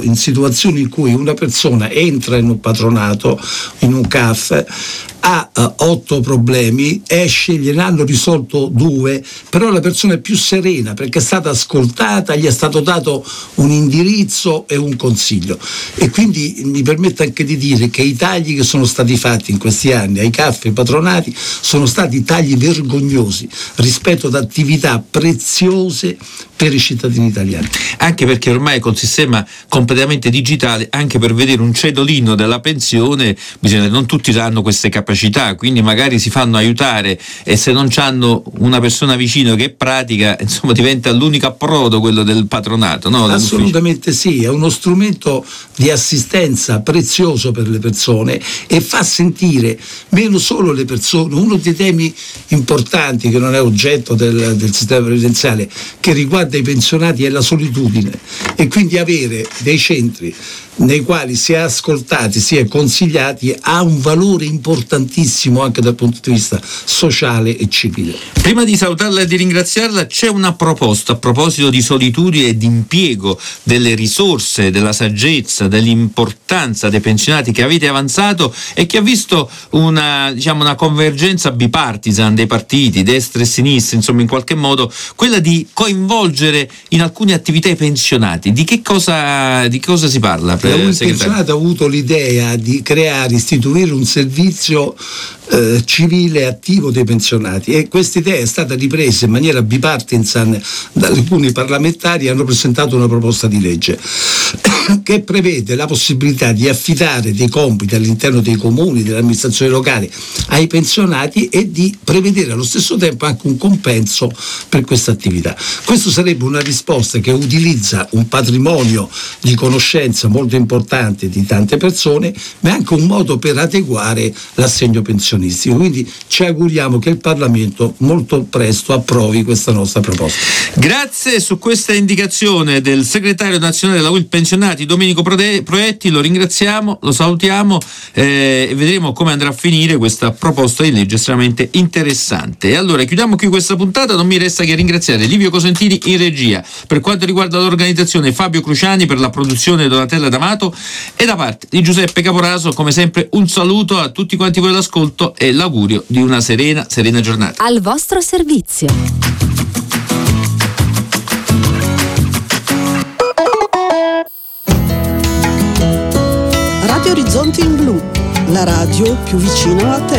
in situazioni in cui una persona entra in un patronato, in un CAF, ha 8 problemi, esce, gliene hanno risolto 2, però la persona è più serena perché è stata ascoltata, gli è stato dato un indirizzo e un consiglio. E quindi mi permetto anche di dire che i tagli che sono stati fatti in questi anni ai CAF e ai patronati sono stati tagli vergognosi rispetto ad attività preziose per i cittadini italiani. Anche perché ormai col sistema completamente digitale, anche per vedere un cedolino della pensione, non tutti hanno queste capacità, quindi magari si fanno aiutare, e se non hanno una persona vicino che pratica, insomma, diventa l'unico approdo quello del patronato, no? Assolutamente sì, è uno strumento di assistenza prezioso per le persone e fa sentire meno solo le persone. Uno dei temi importanti che non è oggetto del sistema previdenziale, che riguarda i pensionati, è la solitudine, e quindi avere dei centri nei quali si è ascoltati, si è consigliati, ha un valore importantissimo anche dal punto di vista sociale e civile. Prima di salutarla e di ringraziarla, c'è una proposta a proposito di solitudine e di impiego delle risorse, della saggezza, dell'importanza dei pensionati, che avete avanzato e che ha visto una convergenza bipartisan dei partiti, destra e sinistra, insomma, in qualche modo, quella di coinvolgere in alcune attività i pensionati. Di che cosa si parla? Il pensionato ha avuto l'idea di istituire un servizio civile attivo dei pensionati, e questa idea è stata ripresa in maniera bipartisan da alcuni parlamentari e hanno presentato una proposta di legge che prevede la possibilità di affidare dei compiti all'interno dei comuni, delle amministrazioni locali ai pensionati, e di prevedere allo stesso tempo anche un compenso per questa attività. Questo sarebbe una risposta che utilizza un patrimonio di conoscenza molto importante di tante persone, ma è anche un modo per adeguare l'assegno pensionistico. Quindi ci auguriamo che il Parlamento molto presto approvi questa nostra proposta. Grazie. Su questa indicazione del segretario nazionale della UIL Pensionati, Domenico Proietti, lo ringraziamo, lo salutiamo, e vedremo come andrà a finire questa proposta di legge estremamente interessante. E allora chiudiamo qui questa puntata. Non mi resta che ringraziare Livio Cosentini in regia, per quanto riguarda l'organizzazione Fabio Cruciani, per la produzione Donatella D'Amato, e da parte di Giuseppe Caporaso, come sempre, un saluto a tutti quanti voi all'ascolto e l'augurio di una serena giornata. Al vostro servizio. Radio Orizzonti in Blu, la radio più vicina a te.